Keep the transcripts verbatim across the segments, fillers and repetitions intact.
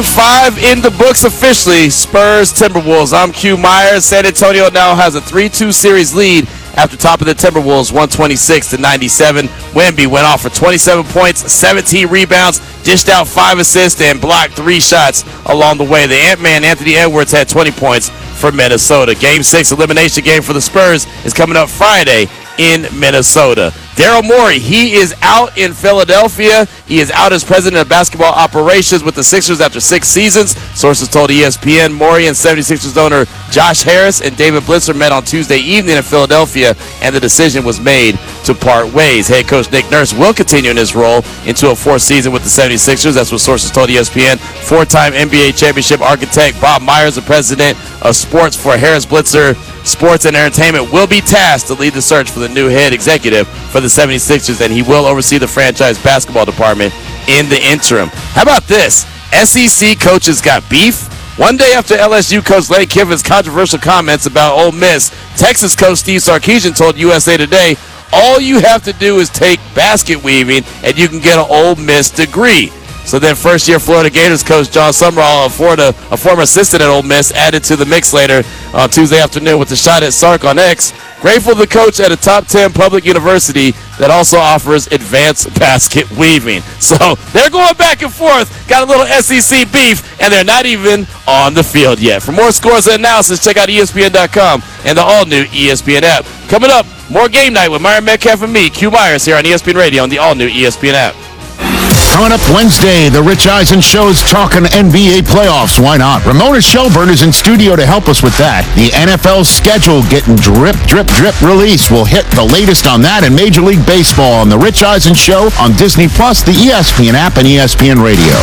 five in the books officially. Spurs, Timberwolves. I'm Q Myers. San Antonio now has a three two series lead after topping the Timberwolves one twenty-six to ninety-seven. Wemby went off for twenty-seven points, seventeen rebounds, dished out five assists, and blocked three shots along the way. The Ant-Man, Anthony Edwards, had twenty points for Minnesota. Game six elimination game for the Spurs is coming up Friday in Minnesota. Daryl Morey, he is out in Philadelphia. He is out as president of basketball operations with the Sixers after six seasons. Sources told E S P N Morey and seventy-sixers owner Josh Harris and David Blitzer met on Tuesday evening in Philadelphia, and the decision was made to part ways. Head coach Nick Nurse will continue in his role into a fourth season with the seventy-sixers. That's what sources told E S P N. Four-time N B A championship architect Bob Myers, the president of sports for Harris Blitzer Sports and Entertainment, will be tasked to lead the search for the new head executive for the seventy-sixers, and he will oversee the franchise basketball department in the interim. How about this? S E C coaches got beef. One day after L S U coach Lane Kiffin's controversial comments about Ole Miss, Texas coach Steve Sarkisian told U S A Today, all you have to do is take basket weaving and you can get an Ole Miss degree. So then first-year Florida Gators coach John Summerall, a, Florida, a former assistant at Ole Miss, added to the mix later on Tuesday afternoon with a shot at Sark on X. Grateful the coach at a top ten public university that also offers advanced basket weaving. So they're going back and forth, got a little S E C beef, and they're not even on the field yet. For more scores and analysis, check out E S P N dot com and the all-new E S P N app. Coming up, more Game Night with Myron Metcalf and me, Q Myers, here on E S P N Radio on the all-new E S P N app. Coming up Wednesday, the Rich Eisen Show's talking N B A playoffs. Why not? Ramona Shelburne is in studio to help us with that. The N F L schedule getting drip, drip, drip release. We'll hit the latest on that in Major League Baseball on the Rich Eisen Show on Disney Plus, the E S P N app, and E S P N Radio.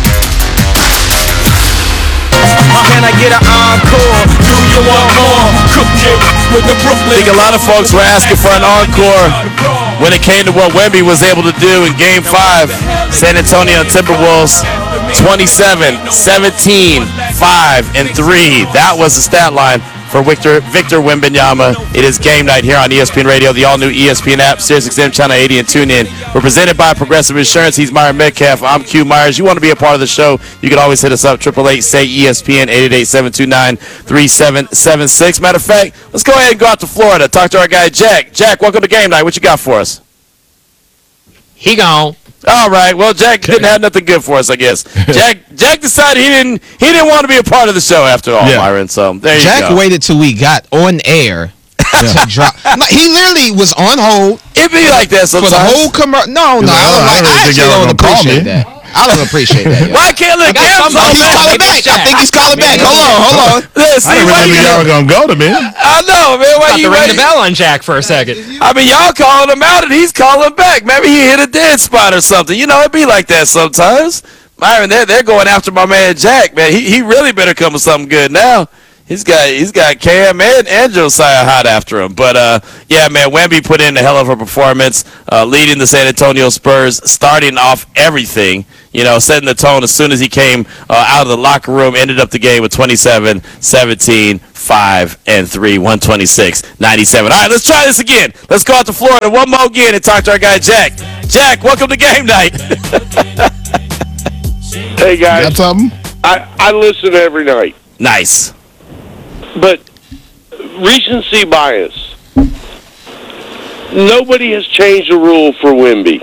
Can I get an encore? Do you want more? Cook it with the Brooklyn. I think a lot of folks were asking for an encore when it came to what Wemby was able to do in Game five. San Antonio Timberwolves twenty-seven, seventeen, five, and three. That was the stat line for Victor, Victor Wembanyama. It is Game Night here on E S P N Radio, the all-new E S P N app, SiriusXM Channel eighty, and TuneIn. We're presented by Progressive Insurance. He's Myron Metcalf. I'm Q Myers. You want to be a part of the show, you can always hit us up, eight eight eight, S A Y, E S P N, eight eight eight, seven two nine, three seven seven six. Matter of fact, let's go ahead and go out to Florida, talk to our guy, Jack. Jack, welcome to Game Night. What you got for us? He gone. All right. Well, Jack didn't have nothing good for us, I guess. Jack Jack decided he didn't he didn't want to be a part of the show after all, yeah. Myron. So there you Jack go. Jack waited till we got on air to drop. No, he literally was on hold. It be like that sometimes. For the whole commercial. No, no, I, don't, like, I actually don't appreciate that. I don't appreciate that. Yo. Why can't the Gams oh, he's calling back? I think he's calling back. Hold on, hold on. Listen, I didn't remember y'all were gonna go to me. I know, man. Why you to ring the bell on Jack for a second? I mean, y'all calling him out and he's calling back. Maybe he hit a dead spot or something. You know, it be like that sometimes. Myron, they're they're going after my man Jack, man. He he really better come with something good now. He's got he's got Cam and, and Josiah hot after him. But, uh, yeah, man, Wemby put in a hell of a performance, uh, leading the San Antonio Spurs, starting off everything, you know, setting the tone as soon as he came uh, out of the locker room, ended up the game with twenty-seven, seventeen, five, and three, one twenty-six, ninety-seven. All right, let's try this again. Let's go out to Florida one more again and talk to our guy, Jack. Jack, welcome to Game Night. Hey, guys. Got something? I, I listen every night. Nice. But recency bias. Nobody has changed the rule for Wemby.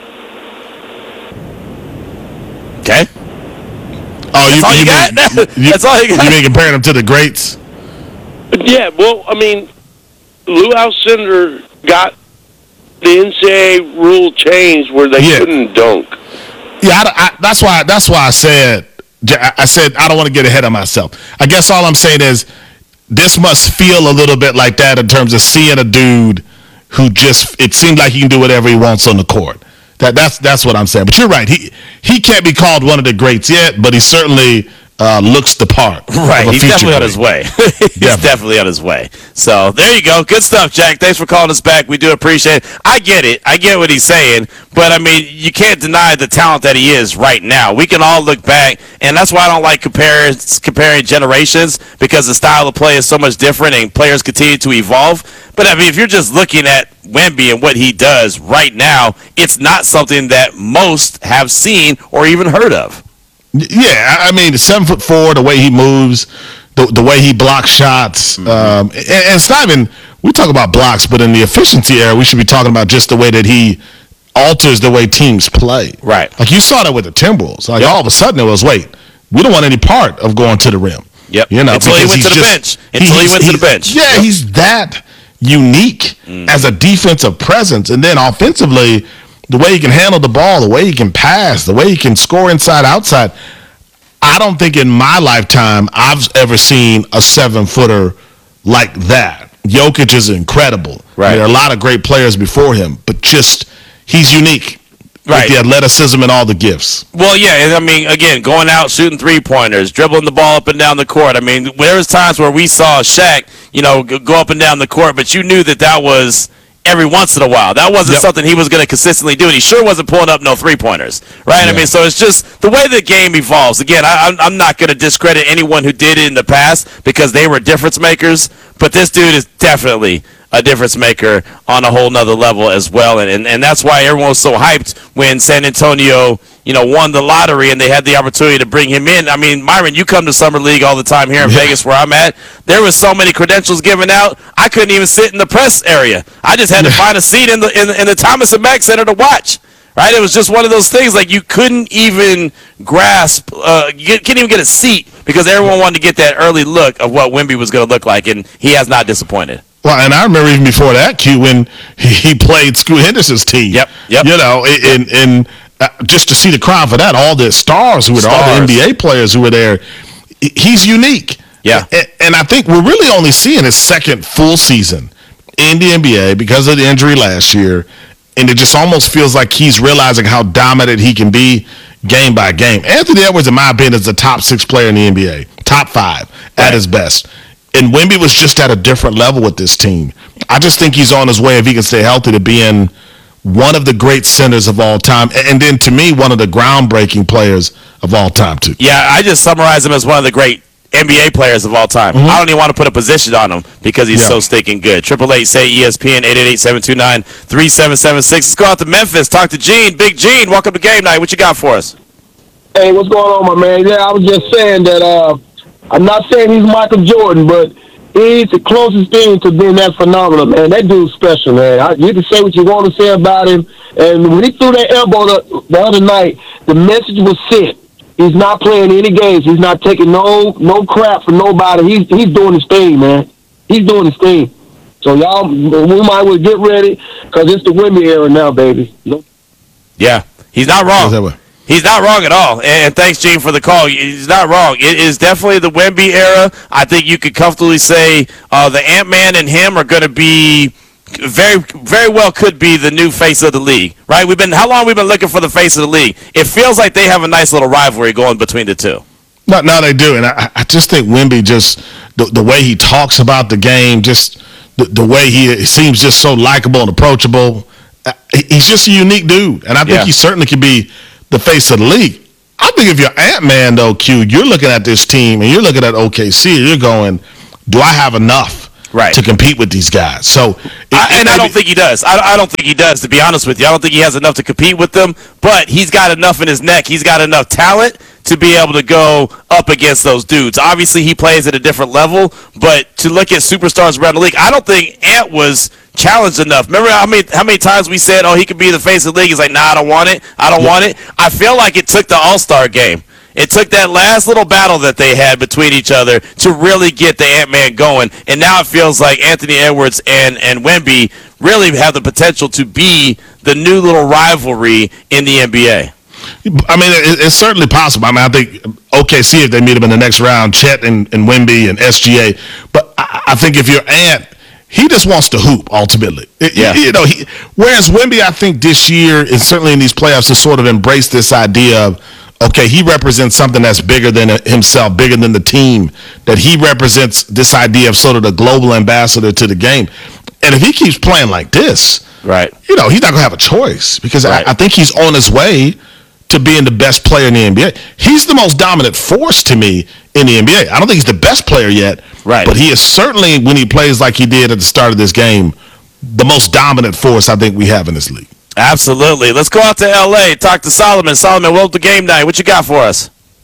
Okay. Oh, you, That's all you, you got? Mean, you, That's all you got? You mean comparing them to the greats? Yeah, well, I mean, Lou Alcindor got the N C double A rule changed where they yeah. couldn't dunk. Yeah, I, I, that's why. That's why I said. I said I don't want to get ahead of myself. I guess all I'm saying is this must feel a little bit like that in terms of seeing a dude who just it seems like he can do whatever he wants on the court. That that's that's what I'm saying. But you're right. He he can't be called one of the greats yet, but he certainly uh, looks the part. Right. He's definitely on his way. He's definitely. definitely on his way. So there you go. Good stuff, Jack. Thanks for calling us back. We do appreciate it. I get it. I get what he's saying. But, I mean, you can't deny the talent that he is right now. We can all look back, and that's why I don't like comparing, comparing generations, because the style of play is so much different and players continue to evolve. But, I mean, if you're just looking at Wemby and what he does right now, it's not something that most have seen or even heard of. Yeah, I mean, seven foot four, the way he moves, the the way he blocks shots, mm-hmm. um, and, and it's not even. We talk about blocks, but in the efficiency era, we should be talking about just the way that he alters the way teams play. Right. Like you saw that with the Timberwolves. Like yep. all of a sudden it was, wait, we don't want any part of going to the rim. Yep. You know, until he went to the just, bench. Until he went to the bench. Yeah, yep. he's that unique mm. as a defensive presence, and then offensively, the way he can handle the ball, the way he can pass, the way he can score inside, outside. I don't think in my lifetime I've ever seen a seven footer like that. Jokic is incredible. Right. There are a lot of great players before him, but just he's unique. Right. With the athleticism and all the gifts. Well, yeah, I mean, again, going out, shooting three-pointers, dribbling the ball up and down the court. I mean, there was times where we saw Shaq, you know, go up and down the court, but you knew that that was every once in a while. That wasn't yep. something he was going to consistently do, and he sure wasn't pulling up no three-pointers, right? Yeah. I mean, so it's just the way the game evolves. Again, I, I'm not going to discredit anyone who did it in the past because they were difference makers, but this dude is definitely a difference maker on a whole nother level as well, and, and and that's why everyone was so hyped when San Antonio, you know, won the lottery and they had the opportunity to bring him in. I mean, Myron, you come to Summer League all the time here in yeah. Vegas where I'm at. There was so many credentials given out, I couldn't even sit in the press area. I just had to find a seat in the in the, in the Thomas and Mack Center to watch. Right? It was just one of those things like you couldn't even grasp, uh, you couldn't even get a seat because everyone wanted to get that early look of what Wemby was going to look like, and he has not disappointed. Well, and I remember even before that, Q, when he played Scoot Henderson's team. Yep, yep. You know, and, and uh, just to see the crowd for that, all the stars who were there, all the N B A players who were there, he's unique. Yeah. And, and I think we're really only seeing his second full season in the N B A because of the injury last year, and it just almost feels like he's realizing how dominant he can be game by game. Anthony Edwards, in my opinion, is the top six player in the N B A, top five at right. his best. And Wemby was just at a different level with this team. I just think he's on his way, if he can stay healthy, to being one of the great centers of all time. And then, to me, one of the groundbreaking players of all time, too. Yeah, I just summarize him as one of the great N B A players of all time. Mm-hmm. I don't even want to put a position on him because he's yeah. so stinking good. Triple eight say E S P N eight eight eight, seven two nine, three seven seven six. Let's go out to Memphis. Talk to Gene. Big Gene, welcome to Game Night. What you got for us? Hey, what's going on, my man? Yeah, I was just saying that uh, I'm not saying he's Michael Jordan, but he's the closest thing to being that phenomenal, man. That dude's special, man. I, you can say what you want to say about him. And when he threw that elbow the, the other night, the message was sent. He's not playing any games. He's not taking no no crap from nobody. He's he's doing his thing, man. He's doing his thing. So y'all, we might well get ready because it's the Wemby era now, baby. Nope. Yeah, he's not wrong. He's not wrong at all. And thanks, Gene, for the call. He's not wrong. It is definitely the Wemby era. I think you could comfortably say uh, the Ant-Man and him are going to be very, very well could be the new face of the league, right? We've been how long we've been looking for the face of the league. It feels like they have a nice little rivalry going between the two. No, no, they do, and I, I just think Wemby just the, the way he talks about the game, just the, the way he seems just so likable and approachable. He's just a unique dude, and I think yeah. he certainly could be the face of the league. I think if you're Ant-Man, though, Q, you're looking at this team and you're looking at O K C, and you're going, do I have enough right. to compete with these guys? So, it, I, and I don't think he does. I, I don't think he does, to be honest with you. I don't think he has enough to compete with them, but he's got enough in his neck. He's got enough talent to be able to go up against those dudes. Obviously, he plays at a different level, but to look at superstars around the league, I don't think Ant was challenged enough. Remember how many how many times we said, oh, he could be the face of the league? He's like, nah, I don't want it. I don't yeah. want it. I feel like it took the All-Star game. It took that last little battle that they had between each other to really get the Ant-Man going. And now it feels like Anthony Edwards and, and Wemby really have the potential to be the new little rivalry in the N B A. I mean, it, it's certainly possible. I mean, I think O K C, if they meet him in the next round, Chet and, and Wemby and S G A. But I, I think if you're Ant, he just wants to hoop, ultimately. Yeah. You know, he, whereas Wemby, I think this year, and certainly in these playoffs, has sort of embraced this idea of, okay, he represents something that's bigger than himself, bigger than the team, that he represents this idea of sort of the global ambassador to the game. And if he keeps playing like this, right, you know, he's not going to have a choice because right. I, I think he's on his way to being the best player in the N B A. He's the most dominant force to me in the N B A. I don't think he's the best player yet, right. but he is certainly, when he plays like he did at the start of this game, the most dominant force I think we have in this league. Absolutely. Let's go out to L A, talk to Solomon. Solomon, welcome to Game Night. What you got for us?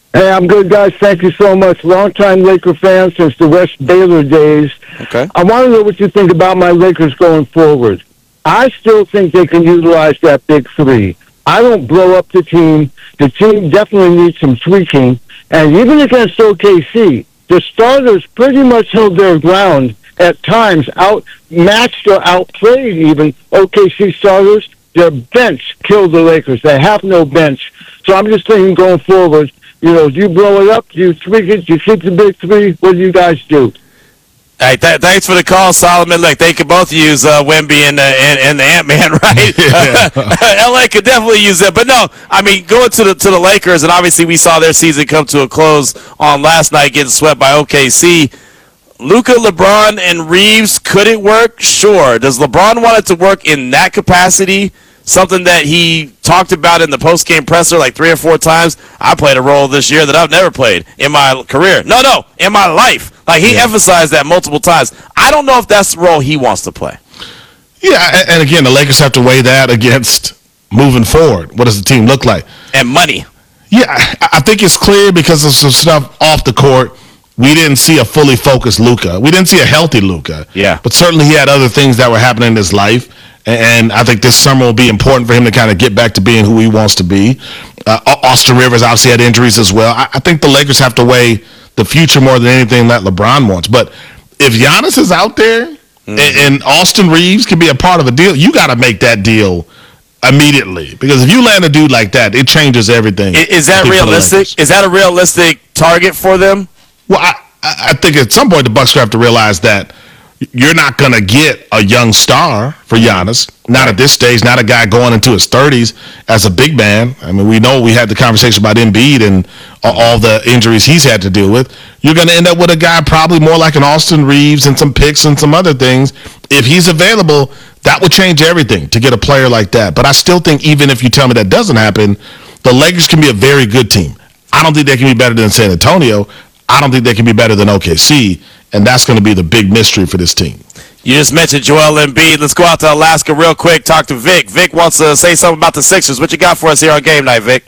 Hey, I'm good, guys. Thank you so much. Longtime Laker fan since the West Baylor days. Okay. I want to know what you think about my Lakers going forward. I still think they can utilize that big three. I don't blow up the team. The team definitely needs some tweaking. And even against O K C, the starters pretty much held their ground at times, outmatched or outplayed even O K C starters. Their bench killed the Lakers. They have no bench. So I'm just thinking going forward, you know, do you blow it up? Do you tweak it? Do you keep the big three? What do you guys do? Hey, th- thanks for the call, Solomon. Look, they could both use uh, Wemby and, uh, and and the Ant-Man, right? Yeah. L A could definitely use that. But no, I mean, going to the to the Lakers, and obviously we saw their season come to a close on last night, getting swept by O K C. Luka, LeBron, and Reeves, could it work? Sure. Does LeBron want it to work in that capacity? Something that he talked about in the post-game presser like three or four times. I played a role this year that I've never played in my career. No, no, in my life. Like, he yeah. emphasized that multiple times. I don't know if that's the role he wants to play. Yeah, and again, the Lakers have to weigh that against moving forward. What does the team look like? And money. Yeah, I think it's clear because of some stuff off the court. We didn't see a fully focused Luka. We didn't see a healthy Luka. Yeah. But certainly he had other things that were happening in his life. And I think this summer will be important for him to kind of get back to being who he wants to be. Uh, Austin Rivers obviously had injuries as well. I, I think the Lakers have to weigh the future more than anything that LeBron wants. But if Giannis is out there mm-hmm. and, and Austin Reeves can be a part of a deal, you got to make that deal immediately. Because if you land a dude like that, it changes everything. Is, is that realistic? Is that a realistic target for them? Well, I, I think at some point the Bucks have to realize that you're not going to get a young star for Giannis. Not at this stage, not a guy going into his thirties as a big man. I mean, we know we had the conversation about Embiid and all the injuries he's had to deal with. You're going to end up with a guy probably more like an Austin Reeves and some picks and some other things. If he's available, that would change everything to get a player like that. But I still think even if you tell me that doesn't happen, the Lakers can be a very good team. I don't think they can be better than San Antonio. I don't think they can be better than O K C. And that's going to be the big mystery for this team. You just mentioned Joel Embiid. Let's go out to Alaska real quick, talk to Vic. Vic wants to say something about the Sixers. What you got for us here on Game Night, Vic?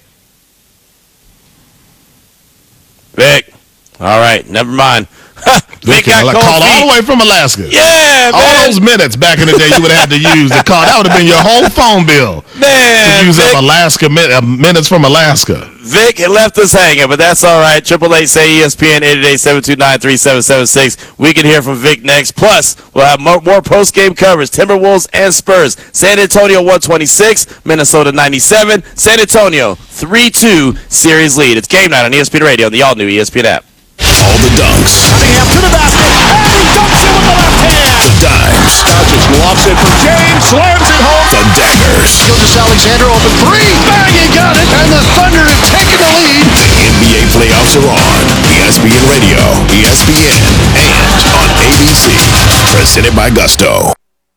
Vic. All right, never mind. Vic got cold called all the way from Alaska. Yeah, all man. those minutes back in the day you would have had to use the call. That would have been your whole phone bill. Man, to use Vic, up Alaska uh, minutes from Alaska. Vic it left us hanging, but that's all right. Triple eight say E S P N eight eight eight, seven two nine, three seven seven six. We can hear from Vic next. Plus, we'll have more, more post game coverage. Timberwolves and Spurs. San Antonio one twenty-six, Minnesota ninety-seven. San Antonio three two series lead. It's Game Night on E S P N Radio and the all new E S P N app. All the dunks. Cunningham to the basket, and he dunks it with the left hand. The dimes. Doncic lobs it for James, slams it home. The daggers. Gilgeous Alexander open three. Bang, he got it. And the Thunder have taken the lead. The N B A playoffs are on. E S P N Radio, E S P N, and on A B C. Presented by Gusto.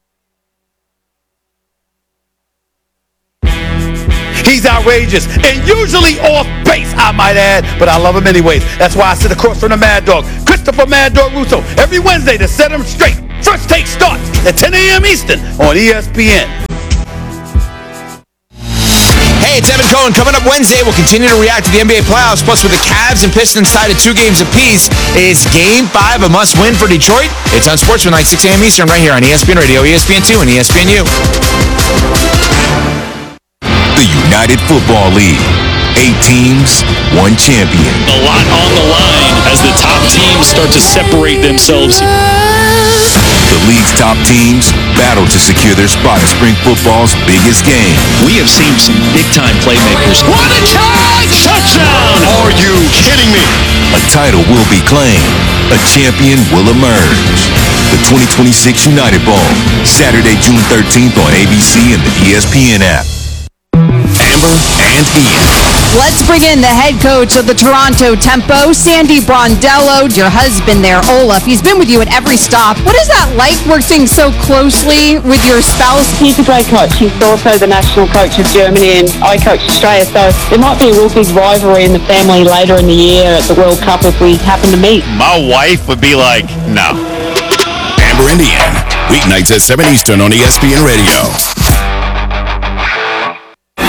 He's outrageous and usually off base, I might add, but I love him anyways. That's why I sit across from the Mad Dog, Christopher Mad Dog Russo, every Wednesday to set him straight. First Take starts at ten a.m. Eastern on E S P N. Hey, it's Evan Cohen. Coming up Wednesday, we'll continue to react to the N B A playoffs. Plus, with the Cavs and Pistons tied at two games apiece, is Game five a must-win for Detroit? It's on Sportsman, six a.m. Eastern, right here on E S P N Radio, E S P N two, and E S P N U. The United Football League. Eight teams, one champion. A lot on the line as the top teams start to separate themselves. The league's top teams battle to secure their spot in spring football's biggest game. We have seen some big-time playmakers. What a charge! Touchdown! Are you kidding me? A title will be claimed. A champion will emerge. The twenty twenty-six United Bowl, Saturday, June thirteenth on A B C and the E S P N app. Amber and Ian. Let's bring in the head coach of the Toronto Tempo, Sandy Brondello, your husband there, Olaf. He's been with you at every stop. What is that like working so closely with your spouse? He's a great coach. He's also the national coach of Germany, and I coach Australia, so there might be a real big rivalry in the family later in the year at the World Cup if we happen to meet. My wife would be like, no. Amber and Ian, weeknights at seven Eastern on E S P N Radio.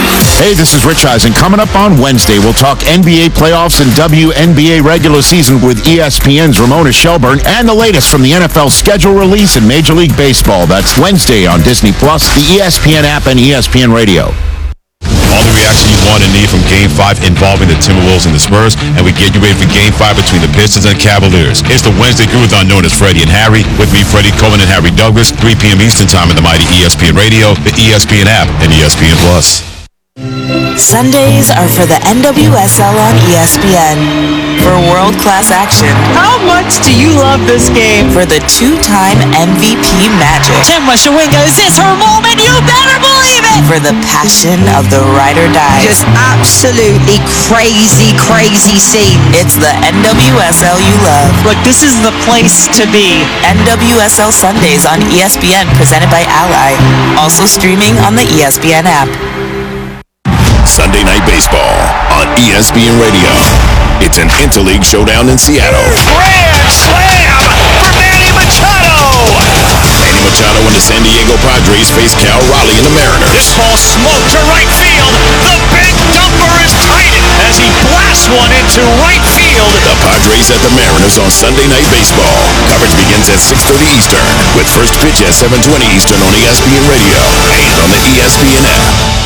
Hey, this is Rich Eisen. Coming up on Wednesday, we'll talk N B A playoffs and W N B A regular season with E S P N's Ramona Shelburne and the latest from the N F L schedule release in Major League Baseball. That's Wednesday on Disney Plus, the E S P N app, and E S P N Radio. All the reaction you want and need from Game five involving the Timberwolves and the Spurs, and we get you ready for Game five between the Pistons and Cavaliers. It's the Wednesday Groove-a-thon known as Freddie and Harry. With me, Freddie Coleman and Harry Douglas, three p.m. Eastern Time in the mighty E S P N Radio, the E S P N app, and E S P N Plus. Sundays are for the N W S L on E S P N. For world-class action. How much do you love this game? For the two-time M V P magic. Gemma Shawinga, is this her moment? You better believe it! For the passion of the ride or die. Just absolutely crazy, crazy scene. It's the N W S L you love. Look, this is the place to be. N W S L Sundays on E S P N, presented by Ally. Also streaming on the E S P N app. Sunday Night Baseball on E S P N Radio. It's an interleague showdown in Seattle. Grand slam for Manny Machado! Manny Machado and the San Diego Padres face Cal Raleigh and the Mariners. This ball smoked to right field. The big dumper is tightened as he blasts one into right field. The Padres at the Mariners on Sunday Night Baseball. Coverage begins at six thirty Eastern with first pitch at seven twenty Eastern on E S P N Radio and on the E S P N app.